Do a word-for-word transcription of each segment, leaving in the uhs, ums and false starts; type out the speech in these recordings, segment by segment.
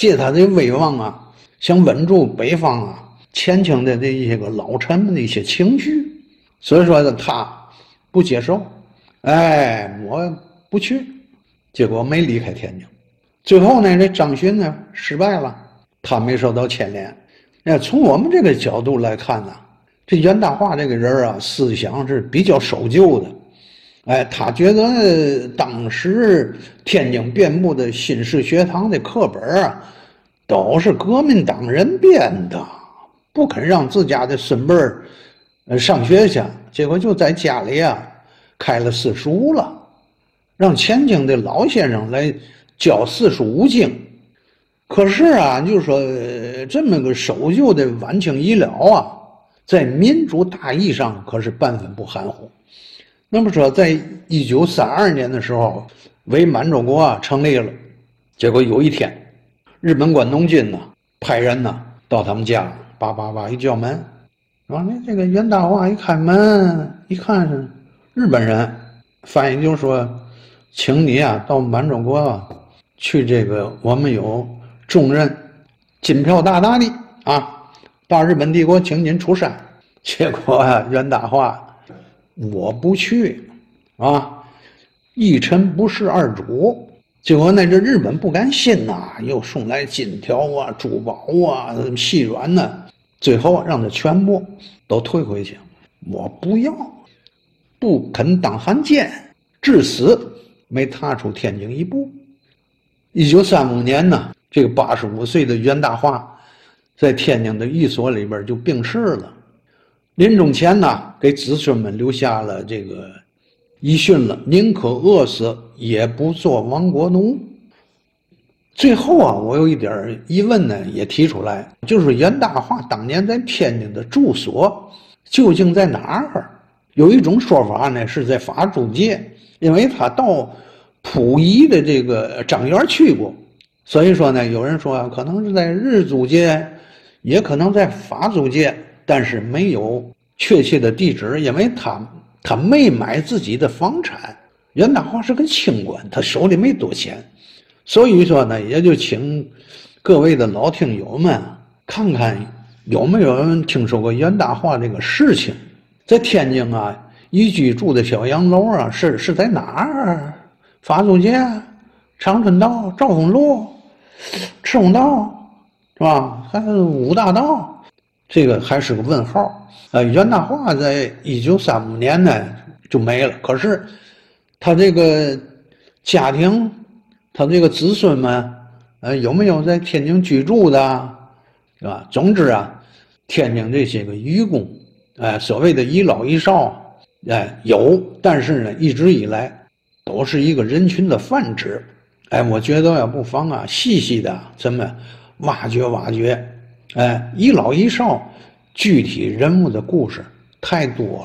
借他的威望啊，想稳住北方啊前清的这一些个老臣们的一些情绪，所以说呢，他不接受，哎，我不去，结果没离开天津。最后呢，这张巡呢失败了，他没受到牵连。那从我们这个角度来看呢，这袁大化这个人啊，思想是比较守旧的。哎，他觉得当时天津遍布的新式学堂的课本啊，都是革命党人编的，不肯让自家的孙辈儿呃上学去，结果就在家里啊开了私塾了，让前清的老先生来教四书五经。可是啊，就是说这么个守旧的晚清遗了啊，在民主大义上可是半分不含糊。那么说，在一九三二年的时候，伪满洲国啊成立了。结果有一天，日本关东军呢派人呢到他们家，叭叭叭一叫门，完了这个袁大化一开门，一看是日本人，翻译就说：“请你啊到满洲国啊去，这个我们有重任，金票大大的啊，大日本帝国请您出山。”结果啊，袁大化。我不去啊！一臣不是二主。结果呢，这日本不甘心呐、啊，又送来金条啊、珠宝啊、细软呢、啊，最后让他全部都退回去。我不要，不肯当汉奸，至死没踏出天津一步。一九三五年呢，这个八十五岁的袁大化在天津的寓所里边就病逝了。临终前呢，给子孙们留下了这个遗训了：宁可饿死，也不做亡国奴。最后啊，我有一点疑问呢，也提出来，就是袁大化当年在天津的住所究竟在哪儿？有一种说法呢，是在法租界，因为他到溥仪的这个张园去过，所以说呢，有人说可能是在日租界，也可能在法租界。但是没有确切的地址，因为他他没买自己的房产。袁大化是个清官，他手里没多钱，所以说呢，也就请各位的老听友们看看有没有人听说过袁大化这个事情。在天津啊，一居住的小洋楼啊，是是在哪儿？法租界、长春道、兆丰路、赤峰道，是吧？还是五大道？这个还是个问号。呃，袁大化在一九三五年呢就没了，可是他这个家庭，他这个子孙们，呃，有没有在天津居住的，是吧？总之啊，天津这些个愚公，哎、呃，所谓的遗老遗少，哎、呃，有，但是呢，一直以来都是一个人群的泛指。哎，我觉得要不妨啊，细细的咱们挖掘挖掘。哎，一老一少，具体人物的故事太多了。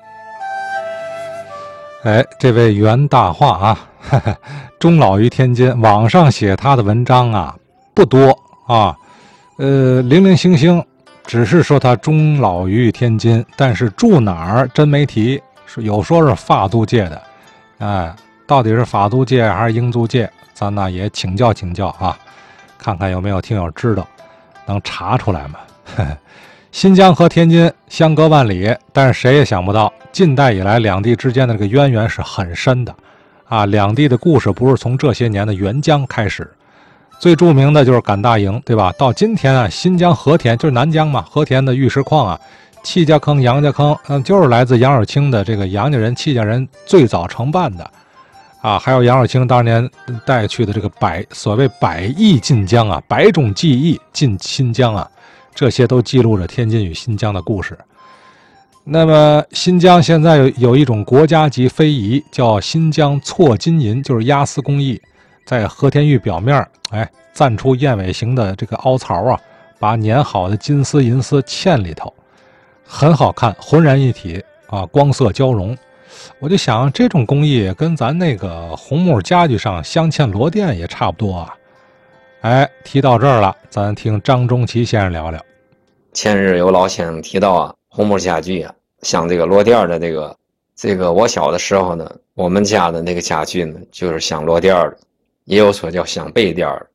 哎，这位袁大化啊，呵呵，终老于天津。网上写他的文章啊不多啊，呃，零零星星，只是说他终老于天津，但是住哪儿真没提。有说是法租界的，哎，到底是法租界还是英租界，咱呢也请教请教啊，看看有没有听友知道。能查出来吗？新疆和天津相隔万里，但是谁也想不到，近代以来两地之间的这个渊源是很深的啊！两地的故事不是从这些年的援疆开始，最著名的就是赶大营，对吧？到今天啊，新疆和田就是南疆嘛，和田的玉石矿啊，戚家坑、杨家坑，嗯，就是来自杨少卿的这个杨家人、戚家人最早承办的。啊，还有杨少卿当年带去的这个百所谓百亿进疆啊，百种技艺进新疆啊，这些都记录着天津与新疆的故事。那么新疆现在有有一种国家级非遗，叫新疆错金银，就是压丝工艺，在和田玉表面，哎，暂出燕尾形的这个凹槽啊，把碾好的金丝银丝嵌里头，很好看，浑然一体啊，光色交融。我就想，这种工艺跟咱那个红木家具上镶嵌螺钿也差不多啊。哎，提到这儿了，咱听张中奇先生聊聊。 前日有老先生提到啊，红木家具啊，像这个螺钿的这个，这个我小的时候呢，我们家的那个家具呢，就是镶螺钿的，也有说叫镶背钿的。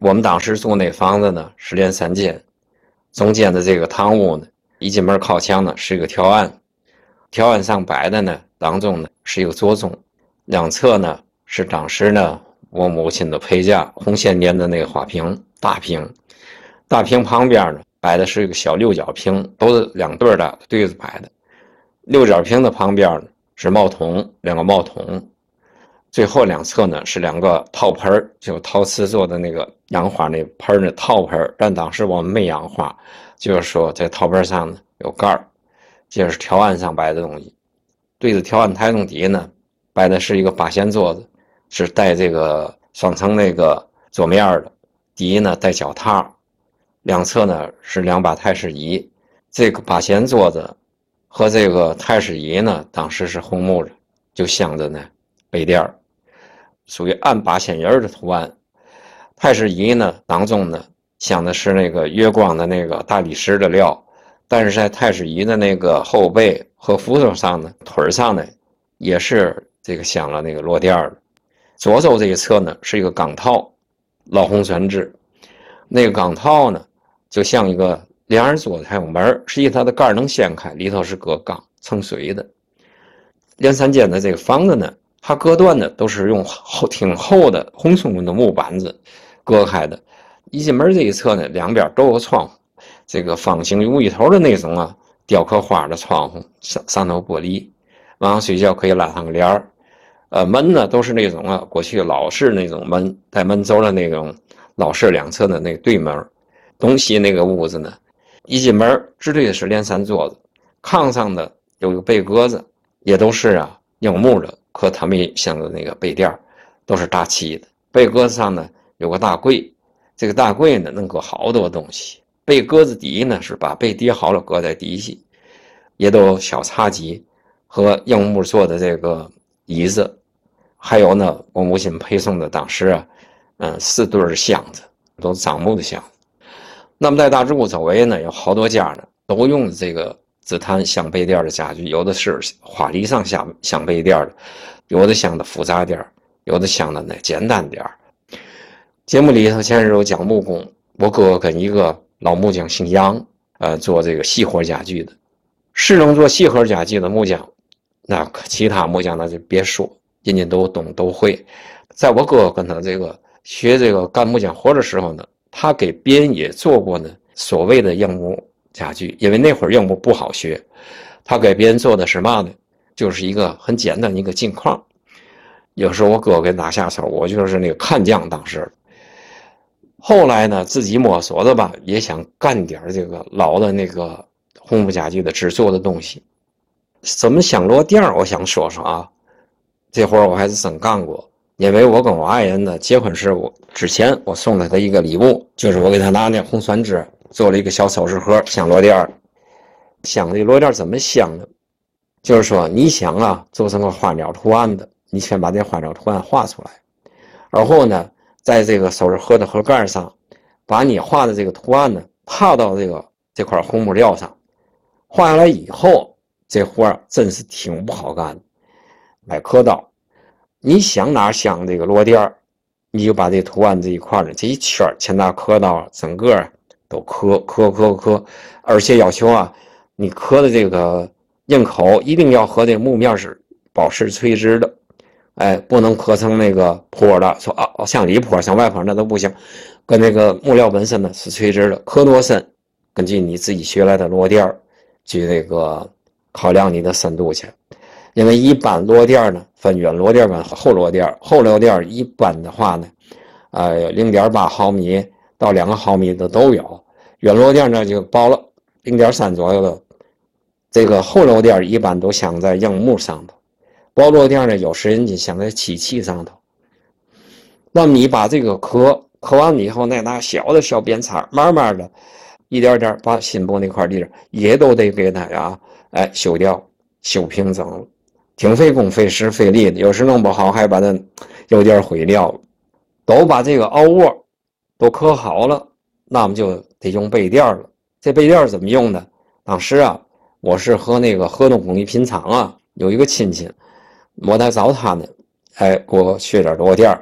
我们当时住那房子呢是连三间，中间的这个堂屋呢，一进门靠墙呢是一个条案，条案上摆的呢当中呢是一个座钟，两侧呢是当时呢我母亲的陪嫁红线年的那个花瓶，大瓶，大瓶旁边呢摆的是一个小六角瓶，都是两对的对着摆的。六角瓶的旁边呢是帽筒，两个帽筒，最后两侧呢是两个套盆，就陶瓷做的那个养花那盆的套盆，但当时我们没养花，就是说在套盆上呢有盖儿，这是条案上摆的东西。对着条案台中底呢摆的是一个八弦桌子，是带这个双层那个桌面的，底呢带脚踏，两侧呢是两把太师椅。这个八弦桌子和这个太师椅呢当时是红木的，就镶着呢北垫，属于按八仙人的图案。太师椅呢当中呢镶的是那个月光的那个大理石的料，但是在太师椅的那个后背和扶手上呢腿上呢也是这个镶了那个螺垫的。左手这一侧呢是一个钢套，老红船制，那个钢套呢就像一个两人桌子还有门，实际它的盖能掀开，里头是搁钢盛水的。连三间的这个房子呢，它隔断的都是用厚挺厚的红松的木板子隔开的。一进门这一侧呢，两边都有窗户，这个方形无厘头的那种啊，雕刻花的窗户，上上头玻璃，晚上睡觉可以拉上个帘儿。呃，门呢都是那种啊，过去老式那种门，带门轴的那种老式两侧的那个对门。东西那个屋子呢，一进门直对的是连三桌子，炕上的有一个背格子，也都是啊硬木的，和他们镶的那个背垫都是大漆的。背格子上呢有个大柜，这个大柜呢能搁好多东西。背格子底呢是把被叠好了搁在底下，也都有小茶几和硬木做的这个椅子，还有呢我母亲配送的当时啊，嗯四对的箱子，都是樟木的箱子。那么在大直沽周围呢有好多家呢都用这个紫檀镶背垫的家具，有的是花梨上镶镶背垫的，有的镶的复杂点，有的镶的呢简单点。节目里头前日有讲木工，我哥跟一个老木匠姓杨，呃，做这个细活家具的。是能做细活家具的木匠，那其他木匠那就别说，人家都懂都会。在我哥跟他这个学这个干木匠活的时候呢，他给别人也做过呢所谓的硬木家具，因为那会儿硬木不好学，他给别人做的是嘛呢？就是一个很简单一个镜框。有时候我哥给拿下手，我就是那个看将当时。后来呢，自己摸索的吧，也想干点这个老的那个红木家具的制作的东西。怎么镶螺垫我想说说啊，这活我还是真干过。因为我跟我爱人呢结婚时，我之前我送了他一个礼物，就是我给他拿那红酸枝做了一个小首饰盒，镶螺垫。镶这螺垫怎么镶呢？就是说你想啊做成个花鸟图案的，你先把这花鸟图案画出来，然后呢在这个首饰盒的盒盖上把你画的这个图案呢套到这个这块红木料上，画下来以后这活真是挺不好干的，买刻刀，你想哪镶这个螺垫，你就把这图案这一块呢这一圈先拿刻刀整个都刻刻刻刻，而且要求啊你刻的这个印口一定要和这个木面是保持垂直的，哎，不能刻成那个坡的，说啊向里坡向外坡那都不行，跟那个木料本身呢是垂直的，刻多深根据你自己学来的螺垫去这个考量你的深度去。因为一般螺垫呢分圆螺垫跟厚螺垫，厚螺垫一般的话呢呃 零点八毫米到两个毫米的都有，圆螺垫呢就薄了 零点三 左右的，这个厚螺垫一般都镶在硬木上头，薄螺垫呢有时人家镶在漆器上头。那么你把这个刻刻完以后，再拿小的小扁叉慢慢的一点点把心部那块地也都得给它呀哎修掉修平整了，挺费工费时费力的，有时弄不好还把它有点毁掉。都把这个凹窝都刻好了，那么就得用背垫了。这背垫怎么用呢？当时啊我是和那个河东工艺品厂啊有一个亲戚，我在找他呢，哎给我学点螺垫，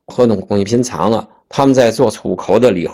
河东工艺品厂啊，他们在做出口的礼